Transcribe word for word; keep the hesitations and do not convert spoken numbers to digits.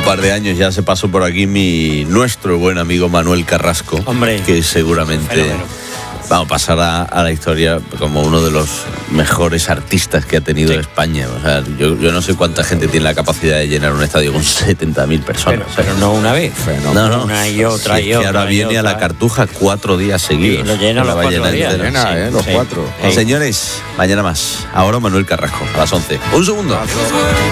par de años ya se pasó por aquí mi nuestro buen amigo Manuel Carrasco. Hombre, que seguramente fenómeno. vamos a pasar a, a la historia como uno de los mejores artistas que ha tenido Sí. España. O sea, yo, yo no sé cuánta gente tiene la capacidad de llenar un estadio con setenta mil personas. Pero, pero no una vez, no, no, una y otra si y es otra. que ahora y viene a otra. la Cartuja cuatro días seguidos. Y lo llena La los va a cuatro llenar días. entera. Llena, ¿eh? Los Sí. cuatro. Sí. Señores, mañana más. Ahora Manuel Carrasco, a las once. Un segundo. Abrazo.